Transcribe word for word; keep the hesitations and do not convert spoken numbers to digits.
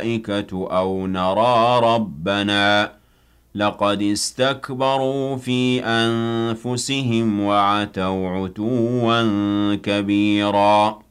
الْمَلَائِكَةُ أَوْ نَرَىٰ رَبَّنَا لَقَدِ اسْتَكْبَرُوا فِي أَنفُسِهِمْ وَعَتَوْا عُتُوًّا كَبِيرًا